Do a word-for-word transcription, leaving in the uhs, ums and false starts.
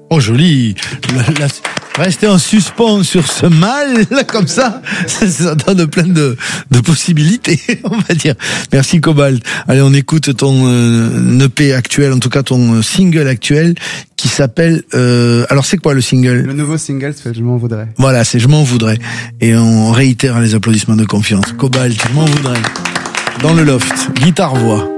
Oh, joli. La, la, rester en suspens sur ce mal, là, comme ça, ça, ça donne plein de, de possibilités, on va dire. Merci, Cobalt. Allez, on écoute ton euh, E P actuel, en tout cas ton single actuel, qui s'appelle... Euh, alors, c'est quoi le single ? Le nouveau single, c'est « Je m'en voudrais ». Voilà, c'est « Je m'en voudrais ». Et on réitère les applaudissements de confiance. Cobalt, « Je m'en voudrais ». Dans le loft, guitare-voix.